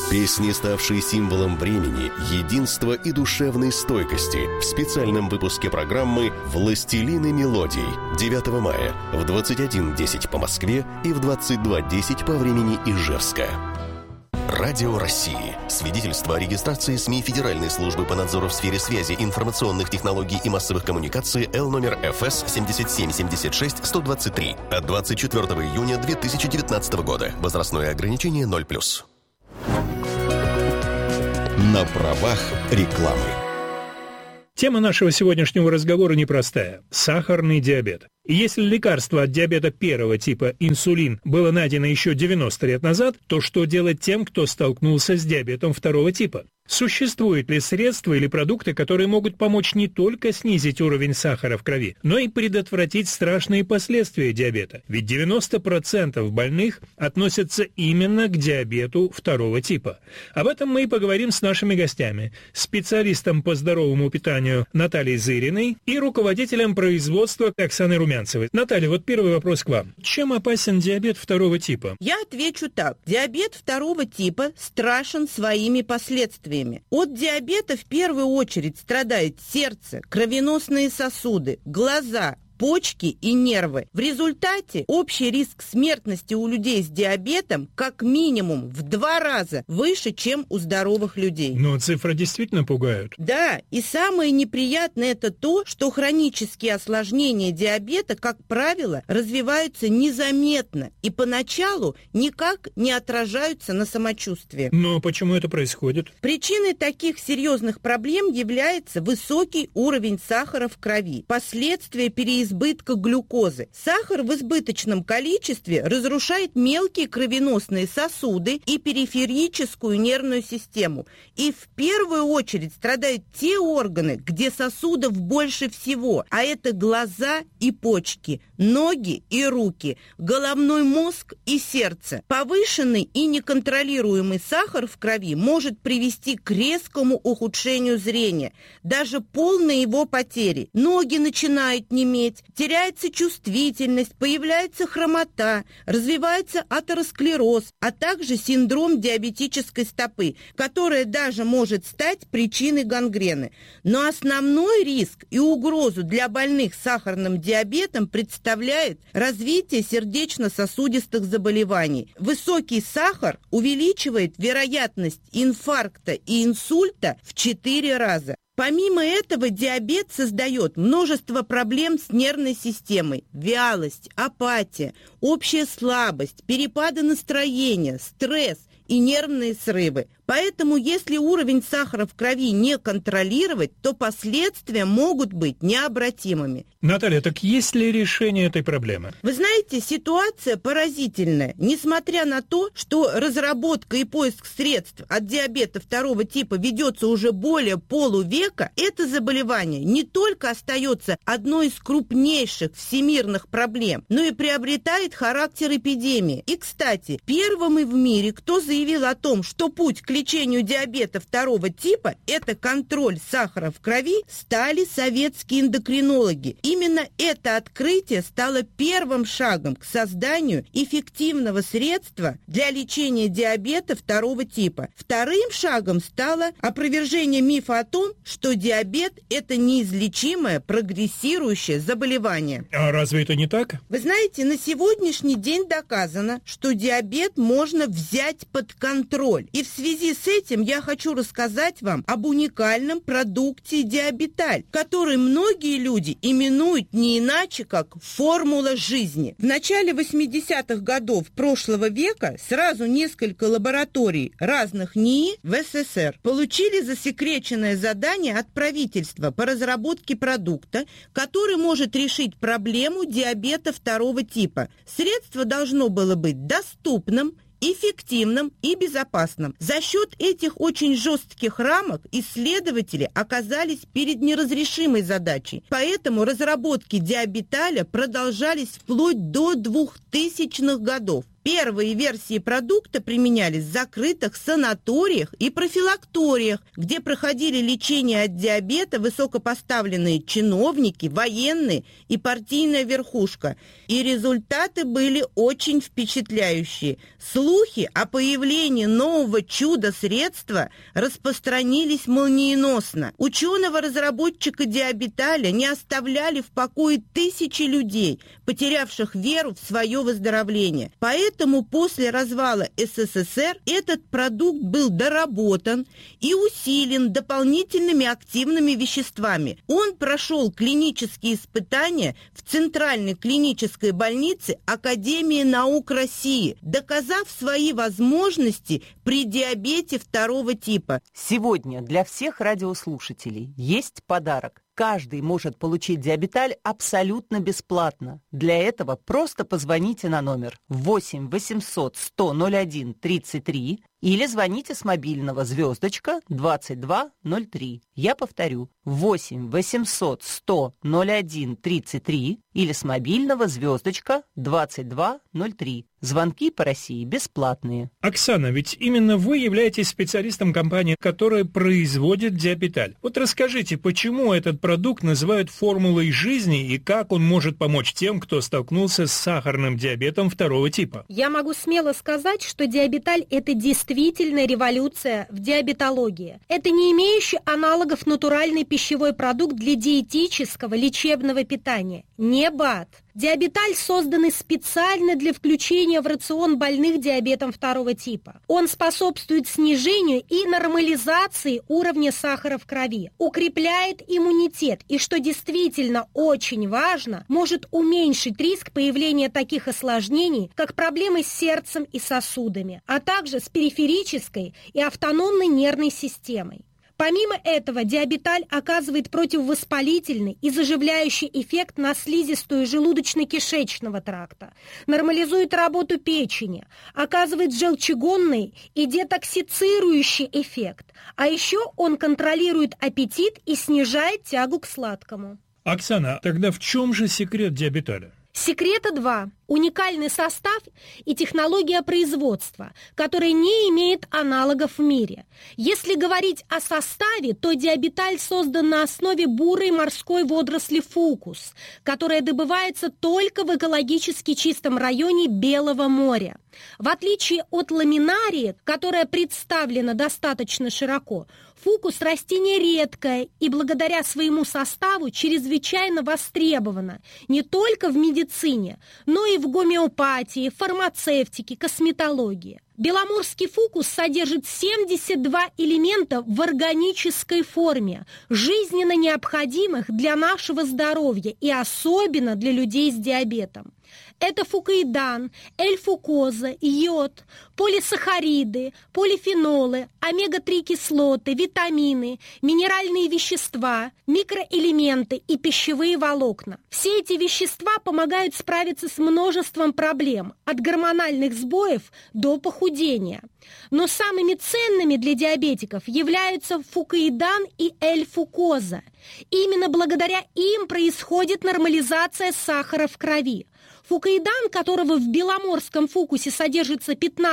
Песни, ставшие символом времени, единства и душевной стойкости в специальном выпуске программы «Властелины мелодий» 9 мая в 21:10 по Москве и в 22:10 по времени Ижевска. Радио России. Свидетельство о регистрации СМИ Федеральной службы по надзору в сфере связи, информационных технологий и массовых коммуникаций Л номер ФС 7776-123 от 24 июня 2019 года. Возрастное ограничение 0+. На правах рекламы. Тема нашего сегодняшнего разговора непростая – сахарный диабет. И если лекарство от диабета первого типа, инсулин, было найдено еще 90 лет назад, то что делать тем, кто столкнулся с диабетом второго типа? Существуют ли средства или продукты, которые могут помочь не только снизить уровень сахара в крови, но и предотвратить страшные последствия диабета? Ведь 90% больных относятся именно к диабету второго типа. Об этом мы и поговорим с нашими гостями. Специалистом по здоровому питанию Натальей Зыриной и руководителем производства Оксаной Румянцевой. Наталья, вот первый вопрос к вам. Чем опасен диабет второго типа? Я отвечу так. Диабет второго типа страшен своими последствиями. От диабета в первую очередь страдает сердце, кровеносные сосуды, глаза, почки и нервы. В результате общий риск смертности у людей с диабетом как минимум в 2 раза выше, чем у здоровых людей. Но цифры действительно пугают. Да, и самое неприятное это то, что хронические осложнения диабета, как правило, развиваются незаметно и поначалу никак не отражаются на самочувствии. Но почему это происходит? Причиной таких серьезных проблем является высокий уровень сахара в крови, последствия переизбытка глюкозы. Сахар в избыточном количестве разрушает мелкие кровеносные сосуды и периферическую нервную систему. И в первую очередь страдают те органы, где сосудов больше всего, а это глаза и почки, ноги и руки, головной мозг и сердце. Повышенный и неконтролируемый сахар в крови может привести к резкому ухудшению зрения, даже полной его потери. Ноги начинают неметь, теряется чувствительность, появляется хромота, развивается атеросклероз, а также синдром диабетической стопы, которая даже может стать причиной гангрены. Но основной риск и угрозу для больных с сахарным диабетом представляет развитие сердечно-сосудистых заболеваний. Высокий сахар увеличивает вероятность инфаркта и инсульта в 4 раза. Помимо этого, диабет создает множество проблем с нервной системой: вялость, апатия, общая слабость, перепады настроения, стресс и нервные срывы. Поэтому, если уровень сахара в крови не контролировать, то последствия могут быть необратимыми. Наталья, так есть ли решение этой проблемы? Вы знаете, ситуация поразительная. Несмотря на то, что разработка и поиск средств от диабета второго типа ведется уже более полувека, это заболевание не только остается одной из крупнейших всемирных проблем, но и приобретает характер эпидемии. И, кстати, первым в мире, кто заявил о том, что путь к лечению диабета второго типа – это контроль сахара в крови, стали советские эндокринологи. Именно это открытие стало первым шагом к созданию эффективного средства для лечения диабета второго типа. Вторым шагом стало опровержение мифа о том, что диабет – это неизлечимое прогрессирующее заболевание. А разве это не так? Вы знаете, на сегодняшний день доказано, что диабет можно взять под контроль. И в связи с этим я хочу рассказать вам об уникальном продукте Диабеталь, который многие люди именуют не иначе, как формула жизни. В начале 80-х годов прошлого века сразу несколько лабораторий разных НИИ в СССР получили засекреченное задание от правительства по разработке продукта, который может решить проблему диабета второго типа. Средство должно было быть доступным, эффективным и безопасным. За счет этих очень жестких рамок исследователи оказались перед неразрешимой задачей. Поэтому разработки Диабеталя продолжались вплоть до 2000-х годов. Первые версии продукта применялись в закрытых санаториях и профилакториях, где проходили лечение от диабета высокопоставленные чиновники, военные и партийная верхушка. И результаты были очень впечатляющие. Слухи о появлении нового чудо-средства распространились молниеносно. Ученого-разработчика диабеталя не оставляли в покое тысячи людей, потерявших веру в свое выздоровление. Поэтому после развала СССР этот продукт был доработан и усилен дополнительными активными веществами. Он прошел клинические испытания в Центральной клинической больнице Академии наук России, доказав свои возможности при диабете второго типа. Сегодня для всех радиослушателей есть подарок. Каждый может получить диабеталь абсолютно бесплатно. Для этого просто позвоните на номер 8 800 100 01 33 или звоните с мобильного *2203. Я повторю, 8 800 100 01 33 или с мобильного *2203. Звонки по России бесплатные. Оксана, ведь именно вы являетесь специалистом компании, которая производит диабеталь. Вот расскажите, почему этот продукт называют формулой жизни и как он может помочь тем, кто столкнулся с сахарным диабетом второго типа? Я могу смело сказать, что диабеталь – это действительно революция в диабетологии. Это не имеющий аналогов натуральный пищевой продукт для диетического лечебного питания. Не БАД. Диабеталь создан специально для включения в рацион больных диабетом второго типа. Он способствует снижению и нормализации уровня сахара в крови, укрепляет иммунитет и, что действительно очень важно, может уменьшить риск появления таких осложнений, как проблемы с сердцем и сосудами, а также с периферической и автономной нервной системой. Помимо этого, диабеталь оказывает противовоспалительный и заживляющий эффект на слизистую желудочно-кишечного тракта, нормализует работу печени, оказывает желчегонный и детоксицирующий эффект, а еще он контролирует аппетит и снижает тягу к сладкому. Оксана, тогда в чем же секрет диабеталя? Секрета два. Уникальный состав и технология производства, которая не имеет аналогов в мире. Если говорить о составе, то диабеталь создан на основе бурой морской водоросли фукус, которая добывается только в экологически чистом районе Белого моря. В отличие от ламинарии, которая представлена достаточно широко, фукус – растение редкое и благодаря своему составу чрезвычайно востребовано не только в медицине, но и в гомеопатии, фармацевтике, косметологии. Беломорский фукус содержит 72 элемента в органической форме, жизненно необходимых для нашего здоровья и особенно для людей с диабетом. Это фукоидан, L-фукоза, йод, полисахариды, полифенолы, омега-3 кислоты, витамины, минеральные вещества, микроэлементы и пищевые волокна. Все эти вещества помогают справиться с множеством проблем, от гормональных сбоев до похудения. Но самыми ценными для диабетиков являются фукоидан и L-фукоза. Именно благодаря им происходит нормализация сахара в крови. Фукоидан, которого в беломорском фукусе содержится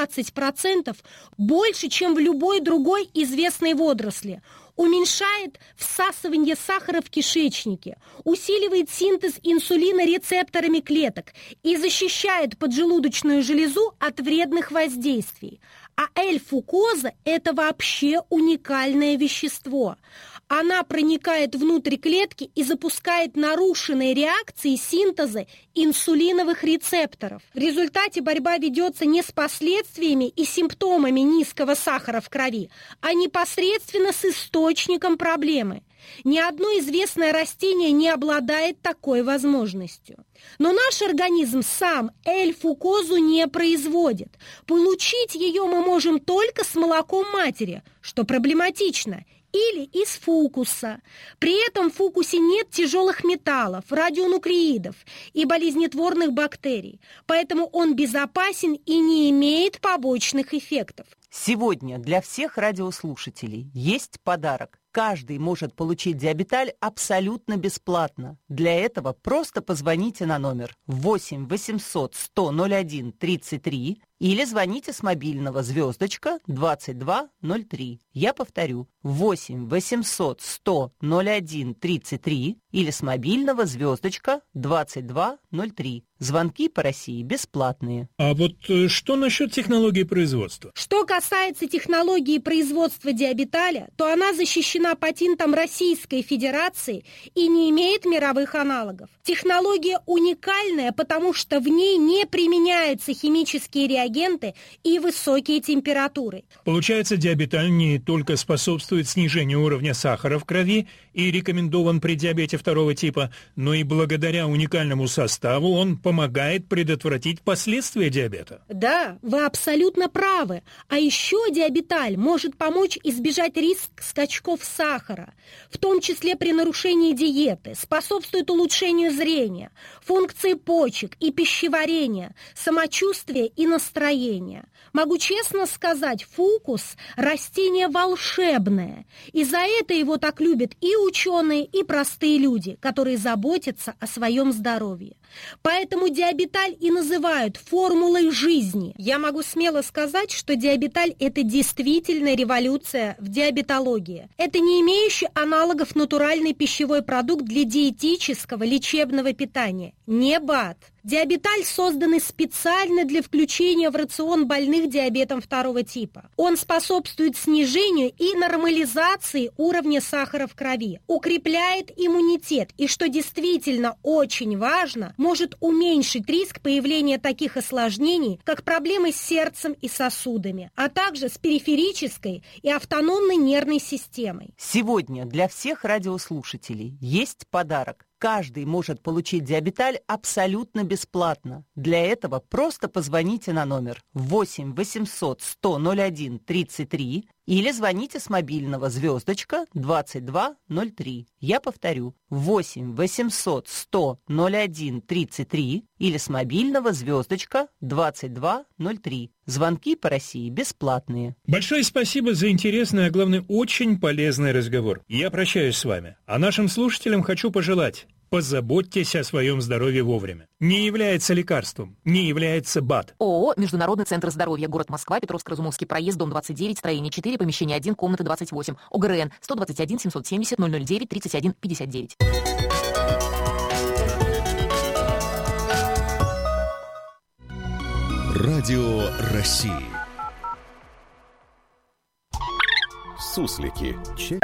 15%, больше, чем в любой другой известной водоросли, уменьшает всасывание сахара в кишечнике, усиливает синтез инсулина рецепторами клеток и защищает поджелудочную железу от вредных воздействий. А L-фукоза – это вообще уникальное вещество. Она проникает внутрь клетки и запускает нарушенные реакции синтеза инсулиновых рецепторов. В результате борьба ведется не с последствиями и симптомами низкого сахара в крови, а непосредственно с источником проблемы. Ни одно известное растение не обладает такой возможностью. Но наш организм сам L-фукозу не производит. Получить ее мы можем только с молоком матери, что проблематично, или из фукуса. При этом в фукусе нет тяжелых металлов, радионуклеидов и болезнетворных бактерий, поэтому он безопасен и не имеет побочных эффектов. Сегодня для всех радиослушателей есть подарок. Каждый может получить диабеталь абсолютно бесплатно. Для этого просто позвоните на номер 8 800 100 01 33 или звоните с мобильного *2203. Я повторю, 8 800 100 01 33 или с мобильного *2203. Звонки по России бесплатные. А вот что насчет технологии производства? Что касается технологии производства диабеталя, то она защищена патентом Российской Федерации и не имеет мировых аналогов. Технология уникальная, потому что в ней не применяются химические реагенты и высокие температуры. Получается, диабеталь не только способствует снижению уровня сахара в крови и рекомендован при диабете второго типа, но и благодаря уникальному составу он помогает предотвратить последствия диабета. Да, вы абсолютно правы. А еще диабеталь может помочь избежать риска скачков сахара, в том числе при нарушении диеты, способствует улучшению зрения, функции почек и пищеварения, самочувствия и настроения. Могу честно сказать, фукус – растение волшебное. И за это его так любят и ученые, и простые люди, которые заботятся о своем здоровье. Поэтому диабеталь и называют формулой жизни. Я могу смело сказать, что диабеталь – это действительно революция в диабетологии. Это не имеющий аналогов натуральный пищевой продукт для диетического лечебного питания. Не БАД. Диабеталь создан специально для включения в рацион больных диабетом второго типа. Он способствует снижению и нормализации уровня сахара в крови, укрепляет иммунитет и, что действительно очень важно, может уменьшить риск появления таких осложнений, как проблемы с сердцем и сосудами, а также с периферической и автономной нервной системой. Сегодня для всех радиослушателей есть подарок. Каждый может получить диабеталь абсолютно бесплатно. Для этого просто позвоните на номер 8 800 100 01 33 или звоните с мобильного *2203. Я повторю, 8 800 100 01 33 или с мобильного *2203. Звонки по России бесплатные. Большое спасибо за интересный, а главное, очень полезный разговор. Я прощаюсь с вами. А нашим слушателям хочу пожелать: позаботьтесь о своем здоровье вовремя. Не является лекарством, не является БАД. ООО «Международный центр здоровья», город Москва, Петровско-Разумовский проезд, дом 29, строение 4, помещение 1, комната 28, ОГРН 121 770 009 31 59. Радио России. Суслики.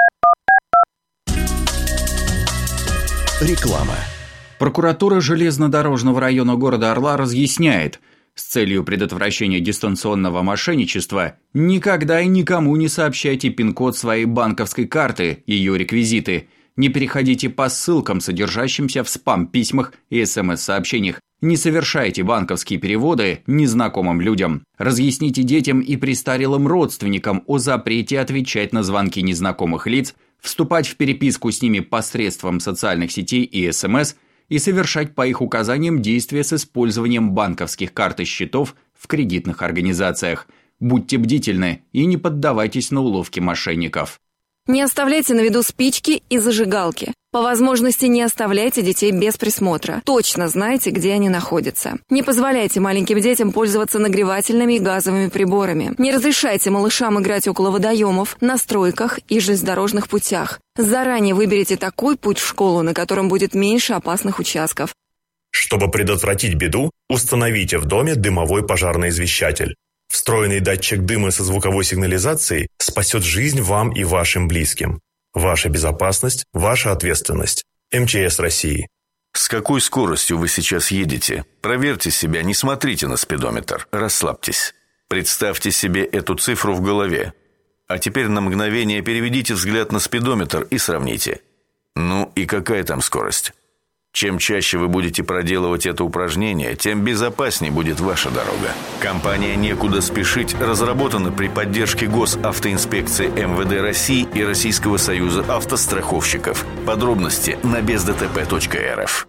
Реклама. Прокуратура железнодорожного района города Орла разъясняет, с целью предотвращения дистанционного мошенничества никогда и никому не сообщайте пин-код своей банковской карты, ее реквизиты. Не переходите по ссылкам, содержащимся в спам-письмах и СМС-сообщениях. Не совершайте банковские переводы незнакомым людям. Разъясните детям и престарелым родственникам о запрете отвечать на звонки незнакомых лиц, вступать в переписку с ними посредством социальных сетей и СМС и совершать по их указаниям действия с использованием банковских карт и счетов в кредитных организациях. Будьте бдительны и не поддавайтесь на уловки мошенников. Не оставляйте на виду спички и зажигалки. По возможности не оставляйте детей без присмотра. Точно знайте, где они находятся. Не позволяйте маленьким детям пользоваться нагревательными и газовыми приборами. Не разрешайте малышам играть около водоемов, на стройках и железнодорожных путях. Заранее выберите такой путь в школу, на котором будет меньше опасных участков. Чтобы предотвратить беду, установите в доме дымовой пожарный извещатель. Встроенный датчик дыма со звуковой сигнализацией спасет жизнь вам и вашим близким. Ваша безопасность – ваша ответственность. МЧС России. С какой скоростью вы сейчас едете? Проверьте себя, не смотрите на спидометр, расслабьтесь. Представьте себе эту цифру в голове. А теперь на мгновение переведите взгляд на спидометр и сравните. Ну и какая там скорость? Чем чаще вы будете проделывать это упражнение, тем безопаснее будет ваша дорога. Компания «Некуда спешить» разработана при поддержке Госавтоинспекции МВД России и Российского союза автостраховщиков. Подробности на бездтп.рф.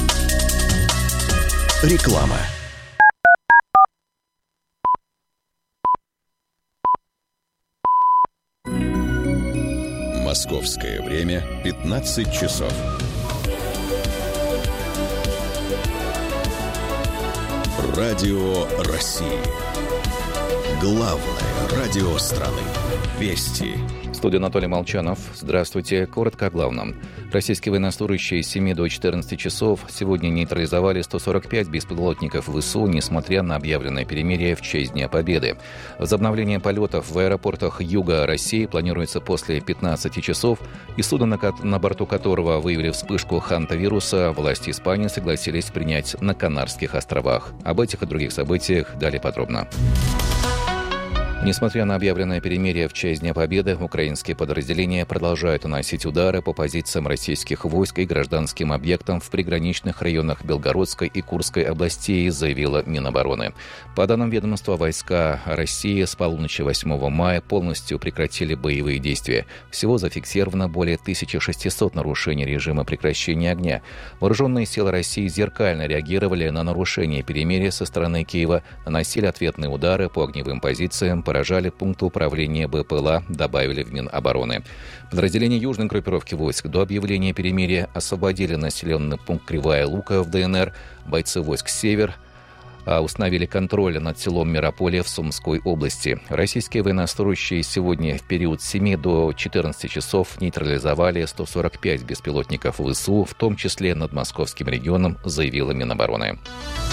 Реклама. Московское время 15 часов. Радио России. Главное радио страны. Вести. Студия Анатолий Молчанов. Здравствуйте. Коротко о главном. Российские военнослужащие с 7 до 14 часов сегодня нейтрализовали 145 беспилотников ВСУ, несмотря на объявленное перемирие в честь Дня Победы. Возобновление полетов в аэропортах Юга России планируется после 15 часов, и судно, на борту которого выявили вспышку хантавируса, власти Испании согласились принять на Канарских островах. Об этих и других событиях далее подробно. Несмотря на объявленное перемирие в честь Дня Победы, украинские подразделения продолжают наносить удары по позициям российских войск и гражданским объектам в приграничных районах Белгородской и Курской областей, заявила Минобороны. По данным ведомства, войска России с полуночи 8 мая полностью прекратили боевые действия. Всего зафиксировано более 1600 нарушений режима прекращения огня. Вооруженные силы России зеркально реагировали на нарушение перемирия со стороны Киева, наносили ответные удары по огневым позициям, поражали пункты управления БПЛА, добавили в Минобороны. Подразделения южной группировки войск до объявления перемирия освободили населенный пункт Кривая Лука в ДНР. Бойцы войск «Север» установили контроль над селом Мирополе в Сумской области. Российские военнослужащие сегодня в период с 7 до 14 часов нейтрализовали 145 беспилотников ВСУ, в том числе над московским регионом, заявила Минобороны.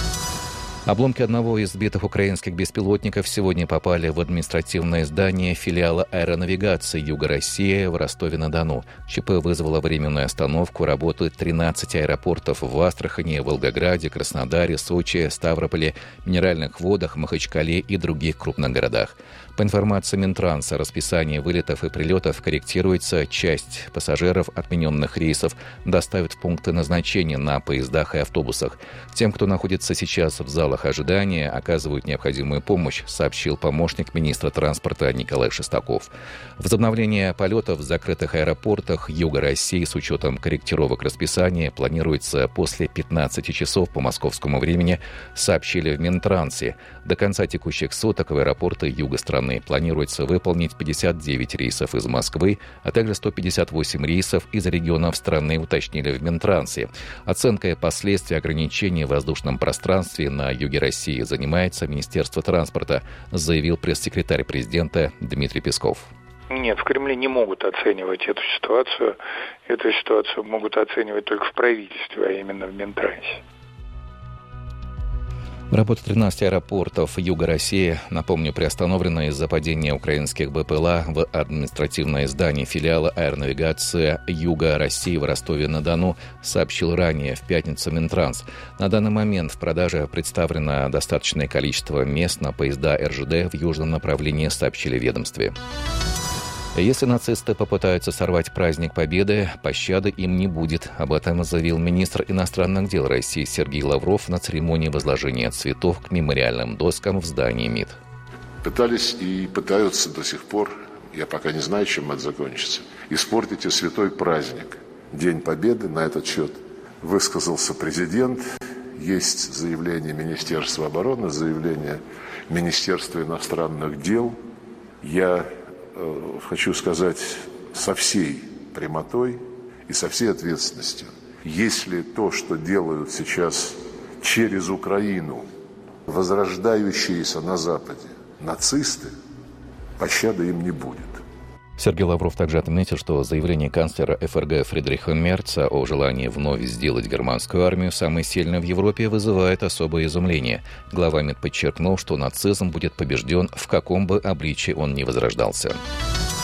Обломки одного из сбитых украинских беспилотников сегодня попали в административное здание филиала аэронавигации «Юга России» в Ростове-на-Дону. ЧП вызвало временную остановку работы 13 аэропортов в Астрахани, Волгограде, Краснодаре, Сочи, Ставрополе, Минеральных Водах, Махачкале и других крупных городах. По информации Минтранса, расписание вылетов и прилетов корректируется. Часть пассажиров отмененных рейсов доставят в пункты назначения на поездах и автобусах. Тем, кто находится сейчас в залах ожидания, оказывают необходимую помощь, сообщил помощник министра транспорта Николай Шестаков. Возобновление полетов в закрытых аэропортах Юга России с учетом корректировок расписания планируется после 15 часов по московскому времени, сообщили в Минтрансе. До конца текущих суток в аэропорты юга страны планируется выполнить 59 рейсов из Москвы, а также 158 рейсов из регионов страны, уточнили в Минтрансе. Оценкой последствий ограничений в воздушном пространстве на юге России занимается Министерство транспорта, заявил пресс-секретарь президента Дмитрий Песков. Нет, в Кремле не могут оценивать эту ситуацию. Эту ситуацию могут оценивать только в правительстве, а именно в Минтрансе. Работа 13 аэропортов Юга России, напомню, приостановлена из-за падения украинских БПЛА в административное здание филиала аэронавигации Юга России в Ростове-на-Дону, сообщил ранее в пятницу Минтранс. На данный момент в продаже представлено достаточное количество мест на поезда РЖД в южном направлении, сообщили в ведомстве. Если нацисты попытаются сорвать праздник Победы, пощады им не будет. Об этом заявил министр иностранных дел России Сергей Лавров на церемонии возложения цветов к мемориальным доскам в здании МИД. Пытались и пытаются до сих пор, я пока не знаю, чем это закончится, испортить и святой праздник. День Победы. На этот счет высказался президент. Есть заявление Министерства обороны, заявление Министерства иностранных дел. Я хочу сказать со всей прямотой и со всей ответственностью. Если то, что делают сейчас через Украину возрождающиеся на Западе нацисты, пощады им не будет. Сергей Лавров также отметил, что заявление канцлера ФРГ Фридриха Мерца о желании вновь сделать германскую армию самой сильной в Европе вызывает особое изумление. Глава МИД подчеркнул, что нацизм будет побежден, в каком бы обличии он ни возрождался.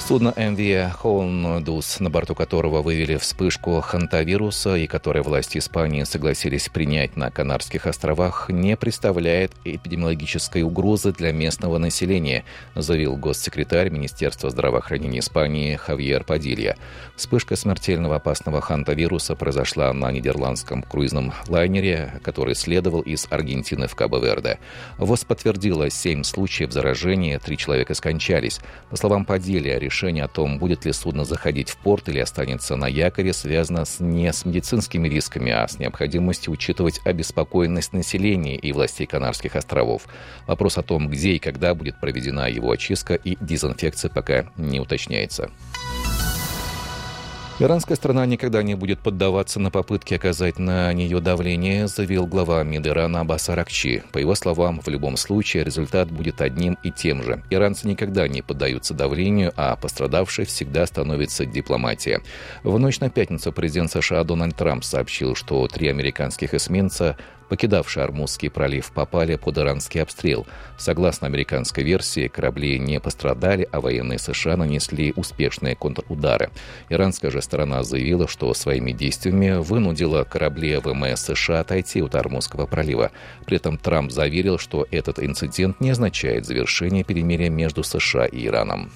Судно МВ «Холндус», на борту которого выявили вспышку хантавируса и которое власти Испании согласились принять на Канарских островах, не представляет эпидемиологической угрозы для местного населения, заявил госсекретарь Министерства здравоохранения Испании Хавьер Падилья. Вспышка смертельного опасного хантавируса произошла на нидерландском круизном лайнере, который следовал из Аргентины в Кабо-Верде. ВОЗ подтвердила 7 случаев заражения, 3 человека скончались. По словам Падилья, решение о том, будет ли судно заходить в порт или останется на якоре, связано не с медицинскими рисками, а с необходимостью учитывать обеспокоенность населения и властей Канарских островов. Вопрос о том, где и когда будет проведена его очистка и дезинфекция, пока не уточняется. Иранская страна никогда не будет поддаваться на попытки оказать на нее давление, заявил глава МИД Ирана Аббас Аракчи. По его словам, в любом случае результат будет одним и тем же. Иранцы никогда не поддаются давлению, а пострадавшей всегда становится дипломатия. В ночь на пятницу президент США Дональд Трамп сообщил, что 3 американских эсминца, покидавшие Ормузский пролив, попали под иранский обстрел. Согласно американской версии, корабли не пострадали, а военные США нанесли успешные контрудары. Иранская же сторона заявила, что своими действиями вынудила корабли ВМС США отойти от Ормузского пролива. При этом Трамп заверил, что этот инцидент не означает завершение перемирия между США и Ираном.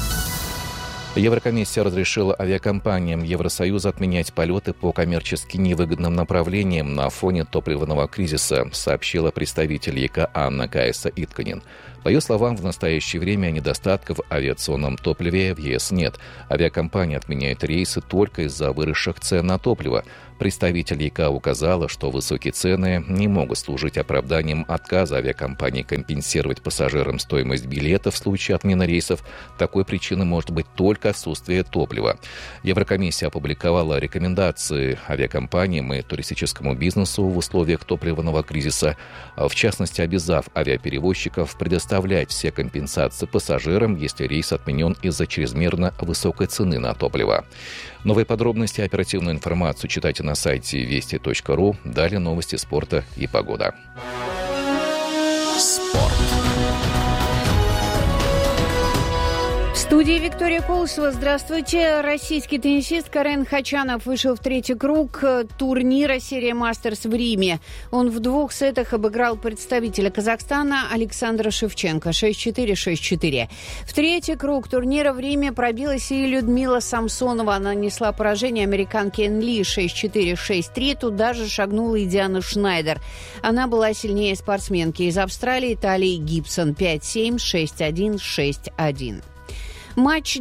Еврокомиссия разрешила авиакомпаниям Евросоюза отменять полеты по коммерчески невыгодным направлениям на фоне топливного кризиса, сообщила представитель ЕКА Анна Кайса Итканен. По ее словам, в настоящее время недостатков в авиационном топливе в ЕС нет. Авиакомпании отменяют рейсы только из-за выросших цен на топливо. Представитель ЕКА указала, что высокие цены не могут служить оправданием отказа авиакомпании компенсировать пассажирам стоимость билета в случае отмены рейсов. Такой причиной может быть только отсутствие топлива. Еврокомиссия опубликовала рекомендации авиакомпаниям и туристическому бизнесу в условиях топливного кризиса, в частности, обязав авиаперевозчиков предоставлять все компенсации пассажирам, если рейс отменен из-за чрезмерно высокой цены на топливо. Новые подробности и оперативную информацию читайте на сайте вести.ру. Далее новости спорта и погода. Спорт. В студии Виктория Колосова. Здравствуйте. Российский теннисист Карен Хачанов вышел в 3-й круг турнира серии «Мастерс» в Риме. Он в 2 сетах обыграл представителя Казахстана Александра Шевченко 6-4, 6-4. В 3-й круг турнира в Риме пробилась и Людмила Самсонова. Она нанесла поражение американке Энн Ли 6-4, 6-3. Туда же шагнула и Диана Шнайдер. Она была сильнее спортсменки из Австралии Талии Гибсон 5-7, 6-1, 6-1. Матч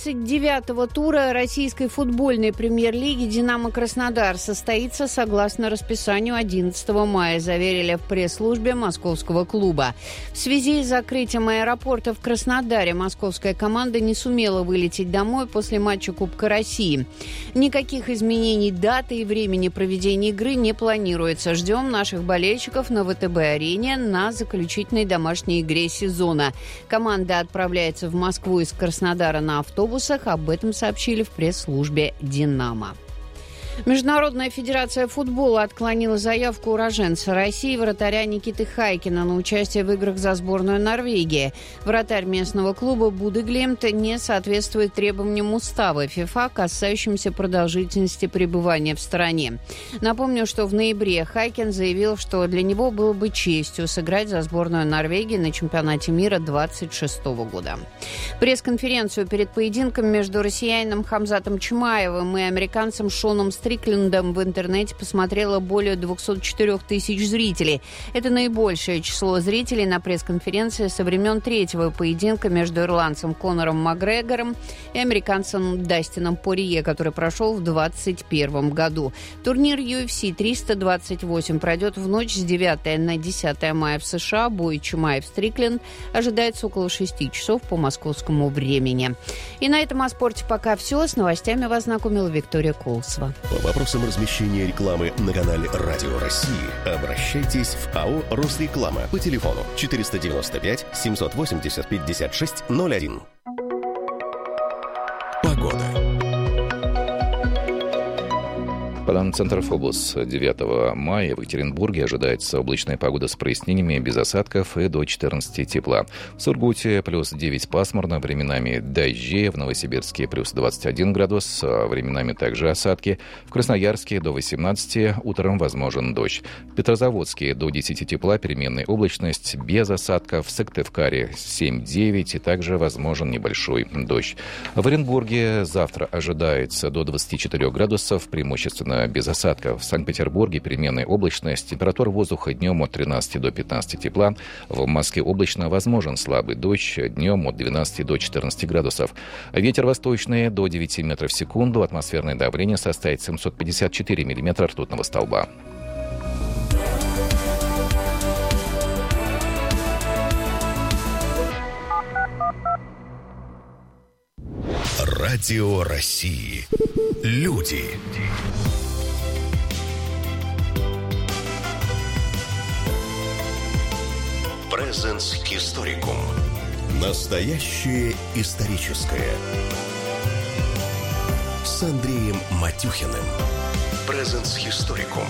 29-го тура российской футбольной премьер-лиги «Динамо Краснодар» состоится согласно расписанию 11 мая, заверили в пресс-службе московского клуба. В связи с закрытием аэропорта в Краснодаре московская команда не сумела вылететь домой после матча Кубка России. Никаких изменений даты и времени проведения игры не планируется. Ждем наших болельщиков на ВТБ-арене на заключительной домашней игре сезона. Команда отправляется в Москву из Краснодара на автобусах. Об этом сообщили в пресс-службе «Динамо». Международная федерация футбола отклонила заявку уроженца России вратаря Никиты Хайкина на участие в играх за сборную Норвегии. Вратарь местного клуба Будеглемт не соответствует требованиям устава ФИФА, касающимся продолжительности пребывания в стране. Напомню, что в ноябре Хайкин заявил, что для него было бы честью сыграть за сборную Норвегии на чемпионате мира 2026 года. Пресс-конференцию перед поединком между россиянином Хамзатом Чимаевым и американцем Шоном Стриклендом в интернете посмотрело более 204 тысяч зрителей. Это наибольшее число зрителей на пресс-конференции со времен 3-го поединка между ирландцем Конором Макгрегором и американцем Дастином Порье, который прошел в 2021 году. Турнир UFC 328 пройдет в ночь с 9 на 10 мая в США. Бой Чимаев-Стрикленд ожидается около 6 часов по московскому времени. И на этом о спорте пока все. С новостями вас знакомила Виктория Колосова. По вопросам размещения рекламы на канале «Радио России» обращайтесь в АО «Росреклама» по телефону 495 780 56 01. Погода. По данным Центра Фобус, 9 мая в Екатеринбурге ожидается облачная погода с прояснениями, без осадков и до 14 тепла. В Сургуте плюс 9 пасмурно, временами дожди. В Новосибирске плюс 21 градус, временами также осадки. В Красноярске до 18, утром возможен дождь. В Петрозаводске до 10 тепла, переменная облачность, без осадков. В Сыктывкаре 7-9 и также возможен небольшой дождь. В Оренбурге завтра ожидается до 24 градусов, преимущественно без осадков. В Санкт-Петербурге переменная облачность, температура воздуха днем от 13 до 15 тепла. В Москве облачно, возможен слабый дождь, днем от 12 до 14 градусов. Ветер восточный до 9 метров в секунду, атмосферное давление составит 754 миллиметра ртутного столба. Радио России. Люди. Presence Historicum. Настоящее историческое. С Андреем Матюхиным. Presence Historicum.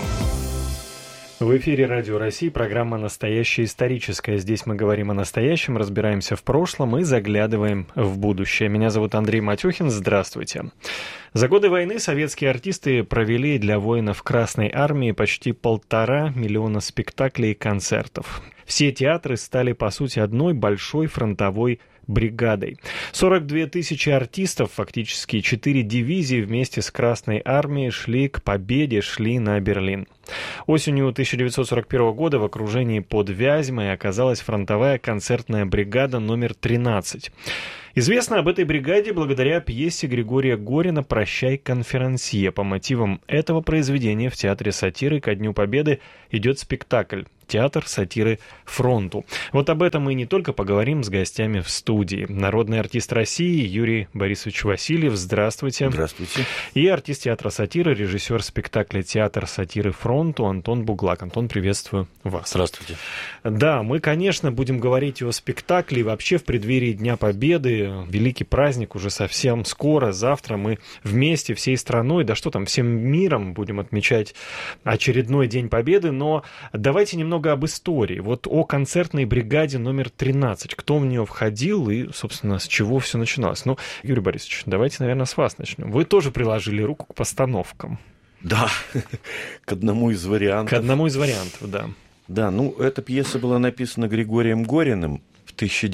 В эфире Радио России, программа «Настоящее историческое». Здесь мы говорим о настоящем, разбираемся в прошлом и заглядываем в будущее. Меня зовут Андрей Матюхин, здравствуйте. За годы войны советские артисты провели для воинов Красной Армии почти 1,5 миллиона спектаклей и концертов. Все театры стали, по сути, одной большой фронтовой бригадой. 42 тысячи артистов, фактически 4 дивизии вместе с Красной Армией шли к победе, шли на Берлин. Осенью 1941 года в окружении под Вязьмой оказалась фронтовая концертная бригада номер 13. Известно об этой бригаде благодаря пьесе Григория Горина «Прощай, конферансье». По мотивам этого произведения в Театре сатиры ко Дню Победы идет спектакль «Театр сатиры фронту». Вот об этом мы не только поговорим с гостями в студии. Народный артист России Юрий Борисович Васильев. Здравствуйте. Здравствуйте. И артист Театра сатиры, режиссер спектакля «Театр сатиры фронту» Антон Буглак. Антон, приветствую вас. Здравствуйте. Да, мы, конечно, будем говорить о спектакле. Вообще в преддверии Дня Победы, великий праздник уже совсем скоро. Завтра мы вместе всей страной, да что там, всем миром будем отмечать очередной День Победы. Но давайте немного об истории. Вот о концертной бригаде номер 13. Кто в нее входил и, собственно, с чего все начиналось? Ну, Юрий Борисович, давайте, наверное, с вас начнем. Вы тоже приложили руку к постановкам. Да, к одному из вариантов. К одному из вариантов, да. Да, ну, эта пьеса была написана Григорием Гориным в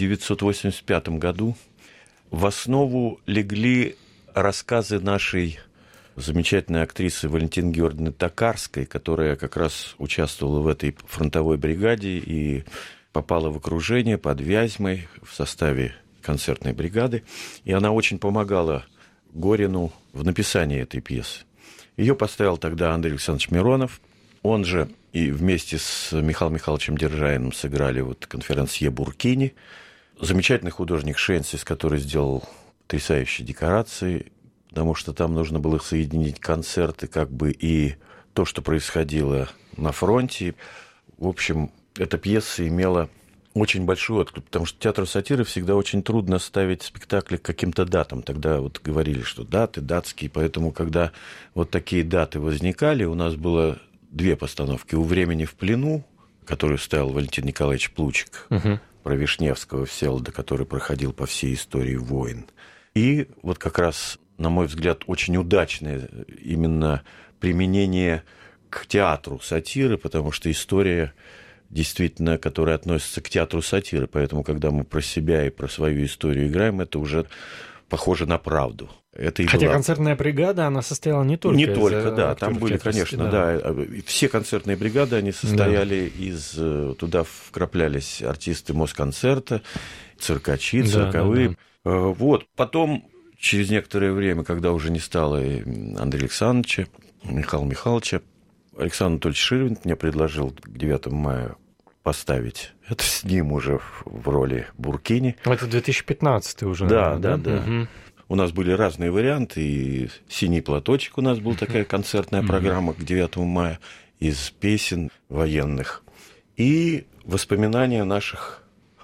1985 году. В основу легли рассказы нашей замечательной актрисы Валентины Георгиевны Токарской, которая как раз участвовала в этой фронтовой бригаде и попала в окружение под Вязьмой в составе концертной бригады. И она очень помогала Горину в написании этой пьесы. Ее поставил тогда Андрей Александрович Миронов. Он же и вместе с Михаилом Михайловичем Держаиным сыграли вот конферансье Буркини. Замечательный художник Шенсис, который сделал потрясающие декорации, потому что там нужно было соединить концерты, как бы и то, что происходило на фронте. В общем, эта пьеса имела очень большой отклик, потому что театру сатиры всегда очень трудно ставить спектакли к каким-то датам. Тогда вот говорили, что даты датские, поэтому, когда вот такие даты возникали, у нас было 2 постановки. «У времени в плену», которую ставил Валентин Николаевич Плучик, про Вишневского Всеволода, который проходил по всей истории войн. И вот как раз, на мой взгляд, очень удачное именно применение к театру сатиры, потому что история, действительно, которая относится к театру сатиры. Поэтому, когда мы про себя и про свою историю играем, это уже похоже на правду. Это и хотя была... концертная бригада, она состояла не только из да, там были, конечно, да. Все концертные бригады, они состояли из... Туда вкраплялись артисты Москонцерта, циркачи, цирковые. Вот. Потом, через некоторое время, когда уже не стало Андрея Александровича, Михаила Михайловича, Александр Анатольевич Ширвин мне предложил к 9 мая поставить. Это с ним уже в роли Буркини. Это 2015 уже. Да. Угу. У нас были разные варианты. И «Синий платочек» у нас была такая концертная программа к 9 мая из песен военных. И воспоминания наших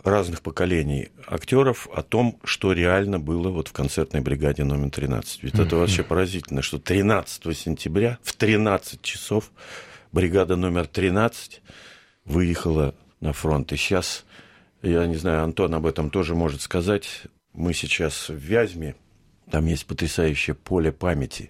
разных поколений актеров о том, что реально было вот в концертной бригаде номер 13. Ведь это вообще поразительно, что 13 сентября в 13 часов бригада номер 13 выехала на фронт. И сейчас, я не знаю, Антон об этом тоже может сказать, мы сейчас в Вязьме, там есть потрясающее поле памяти.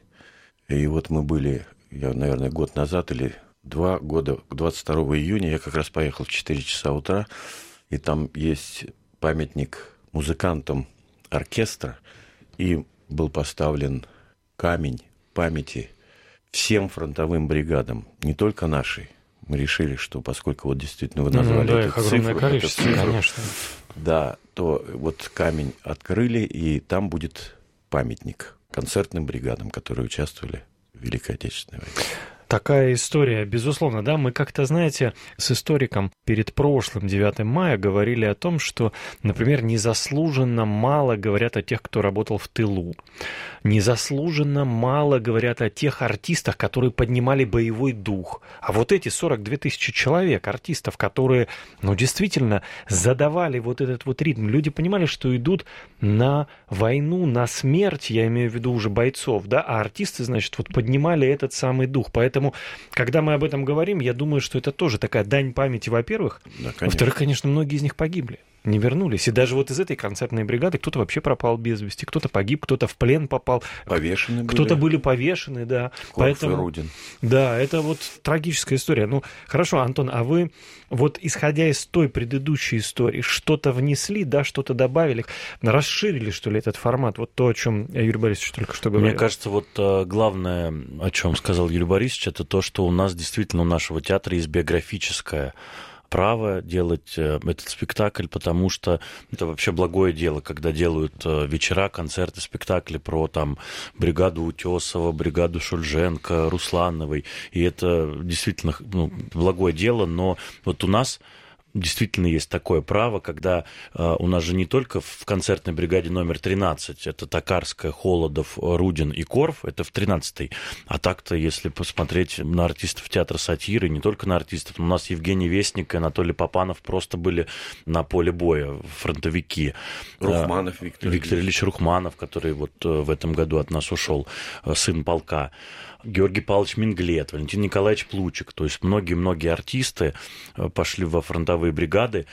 И вот мы были, наверное, год назад или 2 года, 22 июня, я как раз поехал в 4 часа утра, и там есть памятник музыкантам оркестра, и был поставлен камень памяти всем фронтовым бригадам, не только нашей. Мы решили, что поскольку вот действительно вы назвали эту цифру, конечно. Да, то вот камень открыли, и там будет памятник концертным бригадам, которые участвовали в Великой Отечественной войне. Такая история, безусловно, да, мы как-то, знаете, с историком перед прошлым 9 мая говорили о том, что, например, незаслуженно мало говорят о тех, кто работал в тылу, незаслуженно мало говорят о тех артистах, которые поднимали боевой дух, а вот эти 42 тысячи человек, артистов, которые, действительно задавали вот этот вот ритм, люди понимали, что идут на войну, на смерть, я имею в виду уже бойцов, да, а артисты, значит, вот поднимали этот самый дух, поэтому когда мы об этом говорим, я думаю, что это тоже такая дань памяти, во-первых. Да, во-вторых, конечно, многие из них погибли, не вернулись. И даже вот из этой концертной бригады кто-то вообще пропал без вести, кто-то погиб, кто-то в плен попал. Повешены были. Кто-то были повешены, да. Корф и Рудин. Да, это вот трагическая история. Хорошо, Антон, а вы вот исходя из той предыдущей истории, что-то внесли, да, что-то добавили, расширили, что ли, этот формат? Вот то, о чем Юрий Борисович только что говорил. Мне кажется, вот главное, о чем сказал Юрий Борисович, это то, что у нас действительно, у нашего театра есть биографическое право делать этот спектакль, потому что это вообще благое дело, когда делают вечера, концерты, спектакли про там бригаду Утесова, бригаду Шульженко, Руслановой, и это действительно благое дело, но вот у нас действительно есть такое право, когда у нас же не только в концертной бригаде номер 13, это Токарская, Холодов, Рудин и Корф, это в 13-й, а так-то, если посмотреть на артистов театра сатиры, не только на артистов, у нас Евгений Вестник и Анатолий Попанов просто были на поле боя, фронтовики. Рухманов Виктор Ильич Рухманов, который вот в этом году от нас ушел, сын полка. Георгий Павлович Минглет, Валентин Николаевич Плучик. То есть многие-многие артисты пошли во фронтовые бригады,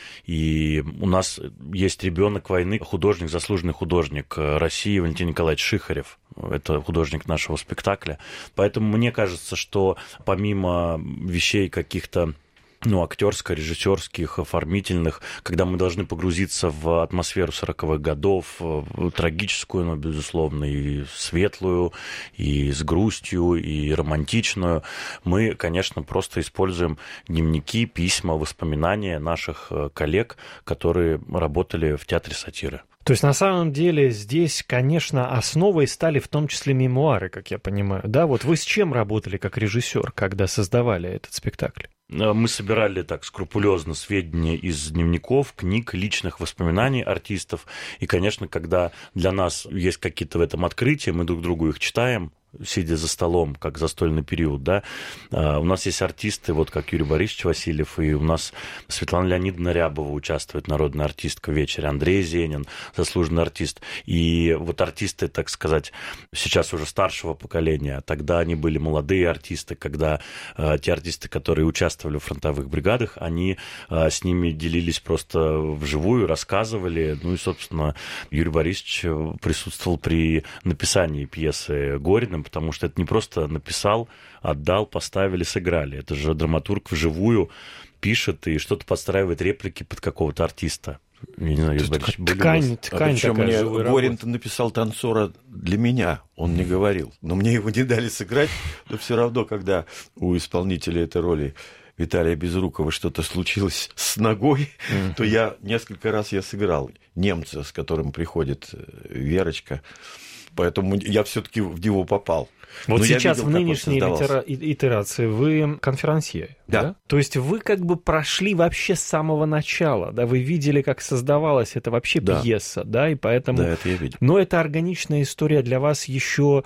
и у нас есть ребенок войны, художник, заслуженный художник России Валентин Николаевич Шихарев. Это художник нашего спектакля. Поэтому мне кажется, что помимо вещей каких-то актерско-режиссерских, оформительных, когда мы должны погрузиться в атмосферу 40-х годов, трагическую, но, безусловно, и светлую, и с грустью, и романтичную, мы, конечно, просто используем дневники, письма, воспоминания наших коллег, которые работали в театре сатиры. То есть, на самом деле, здесь, конечно, основой стали в том числе мемуары, как я понимаю. Да, вот вы с чем работали как режиссер, когда создавали этот спектакль? Мы собирали так скрупулезно сведения из дневников, книг, личных воспоминаний артистов. И, конечно, когда для нас есть какие-то в этом открытия, мы друг другу их читаем, сидя за столом, как застольный период, да. У нас есть артисты, вот как Юрий Борисович Васильев, и у нас Светлана Леонидовна Рябова участвует, народная артистка в вечере, Андрей Зенин, заслуженный артист. И вот артисты, так сказать, сейчас уже старшего поколения, тогда они были молодые артисты, когда те артисты, которые участвовали в фронтовых бригадах, они с ними делились просто вживую, рассказывали. И, собственно, Юрий Борисович присутствовал при написании пьесы Гориным, потому что это не просто написал, отдал, поставили, сыграли. Это же драматург вживую пишет и что-то подстраивает реплики под какого-то артиста. Я не знаю, ткань причем мне Горин-то написал танцора для меня, он не говорил. Но мне его не дали сыграть, но все равно, когда у исполнителя этой роли Виталия Безрукова что-то случилось с ногой, то я несколько раз сыграл немца, с которым приходит Верочка. Поэтому я все-таки в него попал. Вот Но сейчас видел, в нынешней итерации вы конферансье, да? То есть вы как бы прошли вообще с самого начала, да? Вы видели, как создавалась эта вообще пьеса, да? И поэтому... Да, это я видел. Но это органичная история для вас еще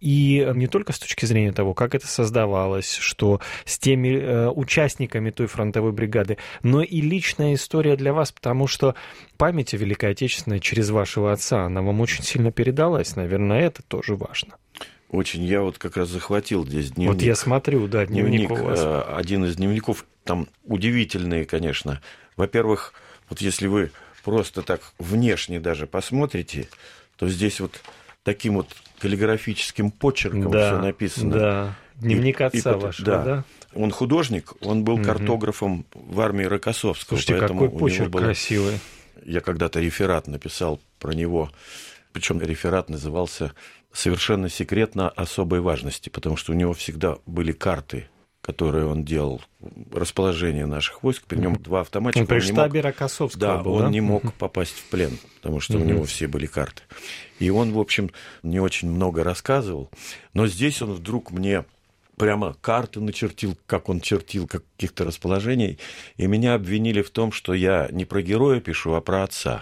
и не только с точки зрения того, как это создавалось, что с теми участниками той фронтовой бригады, но и личная история для вас, потому что память о Великой Отечественной через вашего отца, она вам очень сильно передалась, наверное, это тоже важно. Очень. Я вот как раз захватил здесь дневник. Вот я смотрю, да, дневник у вас. Один из дневников, там удивительные, конечно. Во-первых, вот если вы просто так внешне даже посмотрите, то здесь вот таким вот каллиграфическим почерком все написано. Да, дневник отца вашего, да? Он художник, он был картографом в армии Рокоссовского. Слушайте, какой почерк красивый. Я когда-то реферат написал про него, причем реферат назывался «Совершенно секретно особой важности», потому что у него всегда были карты, которые он делал, расположение наших войск, при нем 2 автоматчика. Он при штабе Рокоссовского был, он не мог попасть в плен, потому что у него все были карты. И он, в общем, не очень много рассказывал, но здесь он вдруг мне прямо карты начертил, как он чертил каких-то расположений, и меня обвинили в том, что я не про героя пишу, а про отца.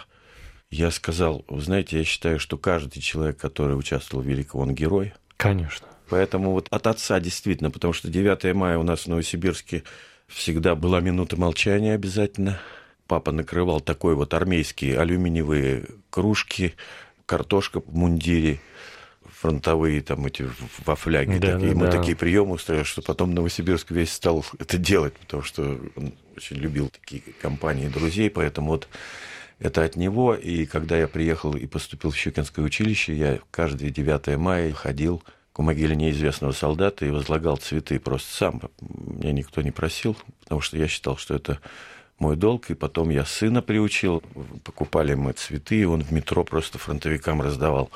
Я сказал, вы знаете, я считаю, что каждый человек, который участвовал в Великом, он герой. Конечно. Поэтому вот от отца действительно, потому что 9 мая у нас в Новосибирске всегда была минута молчания обязательно. Папа накрывал такой вот армейские алюминиевые кружки, картошка в мундире, фронтовые там эти во фляге. Мы такие приемы устраивали, что потом Новосибирск весь стал это делать, потому что он очень любил такие компании друзей, поэтому вот это от него. И когда я приехал и поступил в Щукинское училище, я каждое 9 мая ходил к могиле неизвестного солдата и возлагал цветы просто сам. Меня никто не просил, потому что я считал, что это мой долг. И потом я сына приучил. Покупали мы цветы, и он в метро просто фронтовикам раздавал.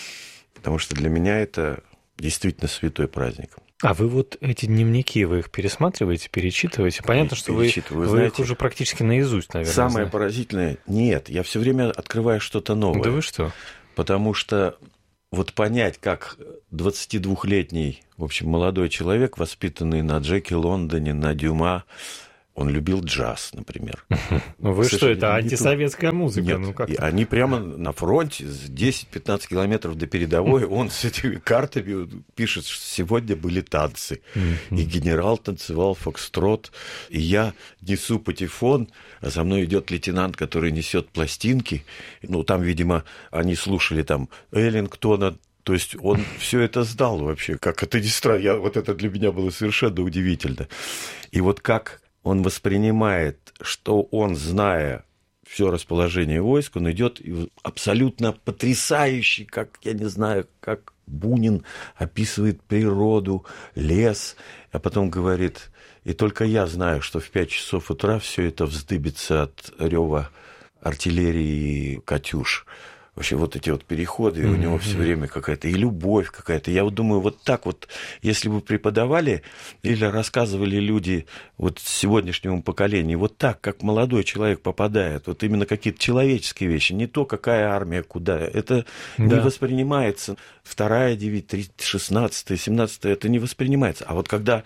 Потому что для меня это действительно святой праздник. А вы вот эти дневники, вы их пересматриваете, перечитываете? Понятно, что вы знаете, их уже практически наизусть, наверное. Самое поразительное, нет, я все время открываю что-то новое. Да вы что? Потому что вот понять, как 22-летний, в общем, молодой человек, воспитанный на Джеке Лондоне, на Дюма, он любил джаз, например. Ну вы что, это антисоветская музыка? Нет, ну как? Они прямо на фронте, 10-15 километров до передовой, он с этими картами пишет, что сегодня были танцы. И генерал танцевал фокстрот, и я несу патефон, а за мной идет лейтенант, который несет пластинки. Ну, там, видимо, они слушали там Эллингтона. То есть он все это знал вообще, как это не странно. Вот это для меня было совершенно удивительно. И вот как он воспринимает, что он, зная все расположение войск, он идет абсолютно потрясающий, как, я не знаю, как Бунин описывает природу, лес, а потом говорит, и только я знаю, что в 5 часов утра все это вздыбится от рева артиллерии и «Катюш». Вообще вот эти вот переходы, и у него все время какая-то и любовь какая-то. Я вот думаю, вот так вот, если бы преподавали или рассказывали люди вот сегодняшнему поколению, вот так, как молодой человек попадает, вот именно какие-то человеческие вещи, не то, какая армия, куда, это не воспринимается. 2-я дивизия, 16-я, 17-я, это не воспринимается. А вот когда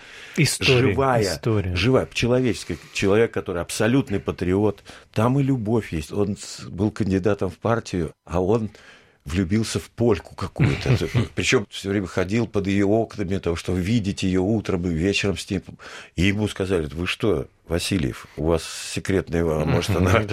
живая, человеческая, человек, который абсолютный патриот, там и любовь есть. Он был кандидатом в партию, а он влюбился в польку какую-то. Причем все время ходил под ее окнами, того, что видеть ее утром и вечером с ней. И ему сказали, вы что, Васильев, у вас секретная, может, она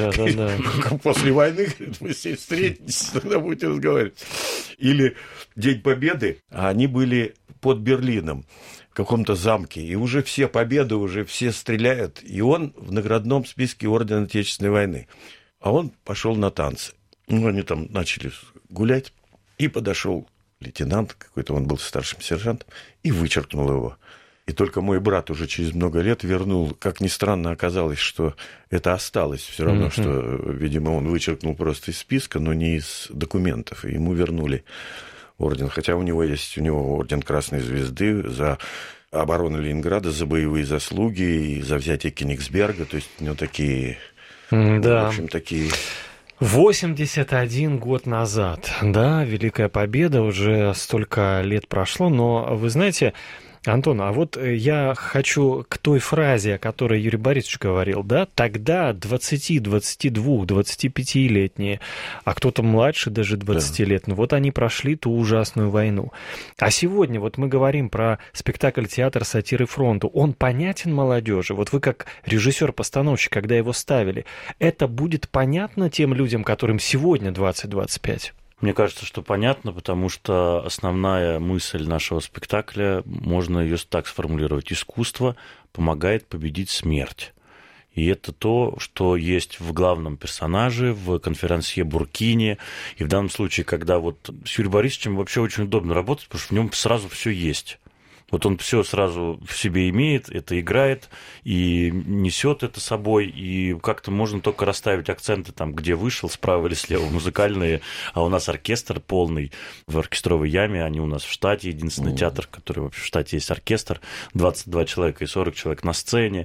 после войны, вы с ней встретитесь, тогда будете разговаривать. Или День Победы, а они были под Берлином, в каком-то замке, и уже все победы, уже все стреляют, и он в наградном списке Ордена Отечественной войны. А он пошел на танцы. Ну, они там начали гулять, и подошел лейтенант какой-то, он был старшим сержантом, и вычеркнул его. И только мой брат уже через много лет вернул. Как ни странно, оказалось, что это осталось все равно, что, видимо, он вычеркнул просто из списка, но не из документов, и ему вернули орден. Хотя у него есть орден Красной Звезды за оборону Ленинграда, за боевые заслуги и за взятие Кенигсберга. То есть у него такие, в общем, такие... 81 год назад, да, Великая Победа, уже столько лет прошло, но вы знаете, Антон, а вот я хочу к той фразе, о которой Юрий Борисович говорил, да, тогда 20, 22, 25-летние, а кто-то младше даже 20 лет, ну вот они прошли ту ужасную войну. А сегодня вот мы говорим про спектакль «Театр сатиры фронту». Он понятен молодежи? Вот вы как режиссер-постановщик, когда его ставили, это будет понятно тем людям, которым сегодня 20-25? Мне кажется, что понятно, потому что основная мысль нашего спектакля, можно ее так сформулировать: искусство помогает победить смерть. И это то, что есть в главном персонаже, в конферансье Буркине. И в данном случае, когда вот с Юрием Борисовичем вообще очень удобно работать, потому что в нем сразу все есть. Вот он все сразу в себе имеет, это играет и несет это собой, и как-то можно только расставить акценты там, где вышел, справа или слева, музыкальные, а у нас оркестр полный в оркестровой яме, они у нас в штате, единственный театр, который вообще в штате есть оркестр, 22 человека и 40 человек на сцене,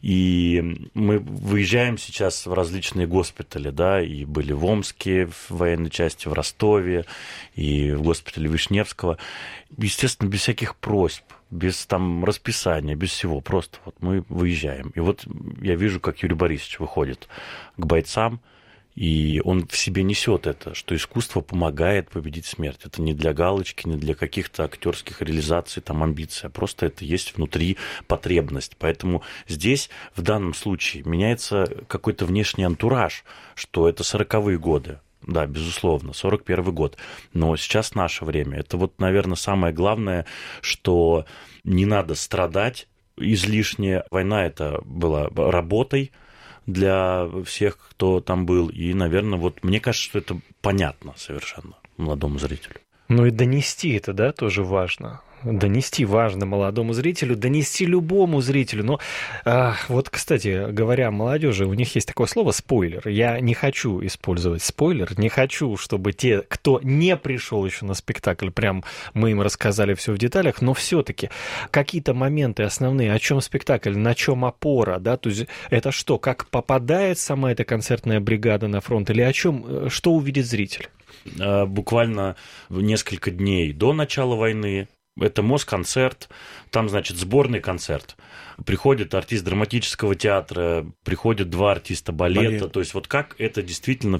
и мы выезжаем сейчас в различные госпитали, да, и были в Омске, в военной части, в Ростове, и в госпитале Вишневского, естественно, без всяких просьб, без там расписания, без всего, просто вот мы выезжаем. И вот я вижу, как Юрий Борисович выходит к бойцам, и он в себе несет это, что искусство помогает победить смерть. Это не для галочки, не для каких-то актерских реализаций, там, амбиций, а просто это есть внутри потребность. Поэтому здесь в данном случае меняется какой-то внешний антураж, что это 40-е годы. Да, безусловно, 41 год. Но сейчас наше время. Это вот, наверное, самое главное, что не надо страдать излишне. Война это была работой для всех, кто там был. И, наверное, вот мне кажется, что это понятно совершенно молодому зрителю. Ну и донести это, да, тоже важно. Донести важно молодому зрителю, донести любому зрителю. Но вот, кстати, говоря о молодежи, у них есть такое слово «спойлер». Я не хочу использовать спойлер, не хочу, чтобы те, кто не пришел еще на спектакль, прям мы им рассказали все в деталях, но все-таки какие-то моменты основные, о чем спектакль, на чем опора, да, то есть это что, как попадает сама эта концертная бригада на фронт, или о чем, что увидит зритель? Буквально несколько дней до начала войны это Москонцерт, там, значит, сборный концерт. Приходит артист драматического театра, приходят 2 артиста балета. То есть вот как это действительно